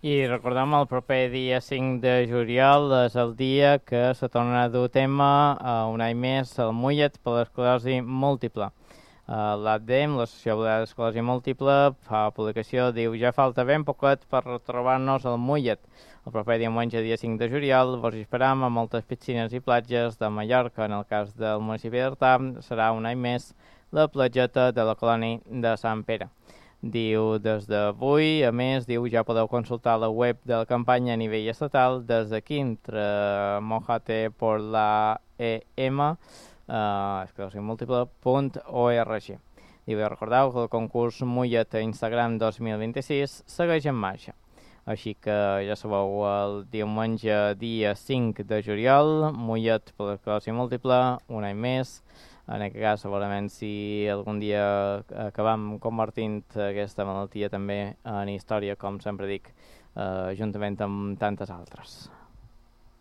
I recordem el proper dia 5 de juliol és el dia que se tornarà a dur tema un any més el Mullet per l'esclerosi múltiple. L'ADEM, l'Associació de l'Esclerosi Múltiple, fa publicació, diu ja falta ben poquet per retrobar-nos al Mullet. El proper diumenge, dia 5 de juliol, vos esperam a moltes piscines i platges de Mallorca. En el cas del municipi d'Artà, serà un any més la platgeta de la colònia de Sant Pere. Diu, des d'avui, a més, diu, ja podeu consultar la web de la campanya a nivell estatal des d'aquí, entre Mojate por la EM, esclerosimúltiple.org. Diu, recordeu que el concurs Mullet a Instagram 2026 segueix en marxa. Així que ja sabeu, el diumenge dia 5 de juliol, Mullet per l'esclerosi múltiple, un any més. En aquest cas, segurament, si algun dia acabam convertint aquesta malaltia també en història, com sempre dic, juntament amb tantes altres.